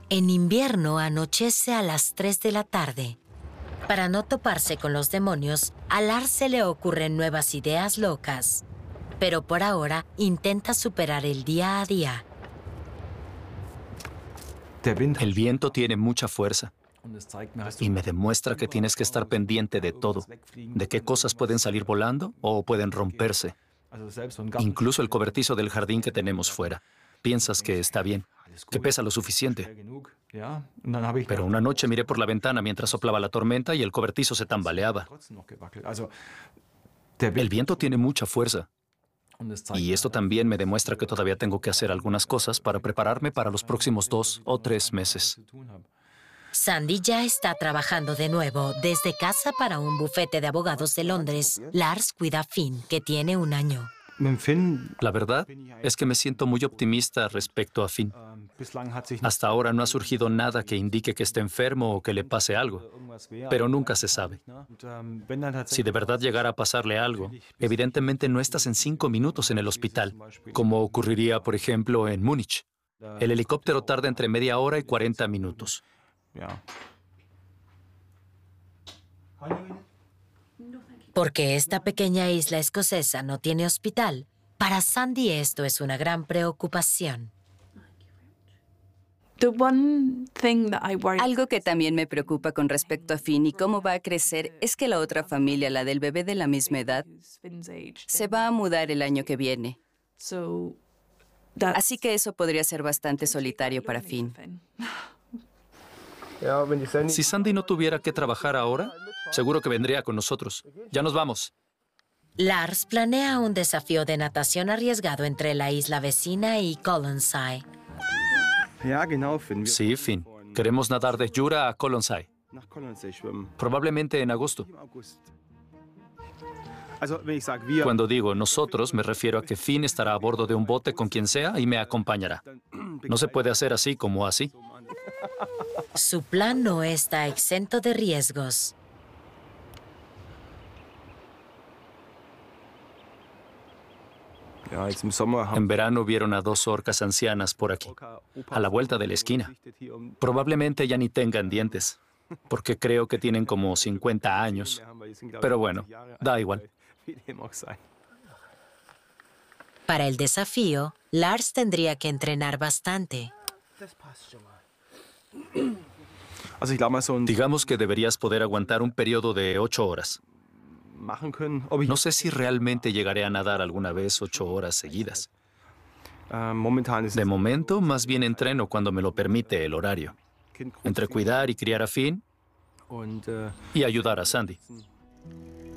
En invierno anochece a las 3 de la tarde. Para no toparse con los demonios, a Lars se le ocurren nuevas ideas locas. Pero por ahora intenta superar el día a día. El viento tiene mucha fuerza y me demuestra que tienes que estar pendiente de todo, de qué cosas pueden salir volando o pueden romperse. Incluso el cobertizo del jardín que tenemos fuera. Piensas que está bien, que pesa lo suficiente. Pero una noche miré por la ventana mientras soplaba la tormenta y el cobertizo se tambaleaba. El viento tiene mucha fuerza. Y esto también me demuestra que todavía tengo que hacer algunas cosas para prepararme para los próximos 2 o 3 meses. Sandy ya está trabajando de nuevo desde casa para un bufete de abogados de Londres. Lars cuida a Finn, que tiene 1 año. La verdad es que me siento muy optimista respecto a Finn. Hasta ahora no ha surgido nada que indique que esté enfermo o que le pase algo, pero nunca se sabe. Si de verdad llegara a pasarle algo, evidentemente no estás en 5 minutos en el hospital, como ocurriría, por ejemplo, en Múnich. El helicóptero tarda entre media hora y 40 minutos. Porque esta pequeña isla escocesa no tiene hospital, para Sandy esto es una gran preocupación. Algo que también me preocupa con respecto a Finn y cómo va a crecer es que la otra familia, la del bebé de la misma edad, se va a mudar el año que viene. Así que eso podría ser bastante solitario para Finn. Si Sandy no tuviera que trabajar ahora, seguro que vendría con nosotros. Ya nos vamos. Lars planea un desafío de natación arriesgado entre la isla vecina y Colonsay. Sí, Finn. Queremos nadar de Jura a Colonsay. Probablemente en agosto. Cuando digo nosotros, me refiero a que Finn estará a bordo de un bote con quien sea y me acompañará. No se puede hacer así como así. Su plan no está exento de riesgos. En verano vieron a 2 orcas ancianas por aquí, a la vuelta de la esquina. Probablemente ya ni tengan dientes, porque creo que tienen como 50 años. Pero bueno, da igual. Para el desafío, Lars tendría que entrenar bastante. Digamos que deberías poder aguantar un periodo de 8 horas. No sé si realmente llegaré a nadar alguna vez 8 horas seguidas. De momento, más bien entreno cuando me lo permite el horario. Entre cuidar y criar a Finn y ayudar a Sandy.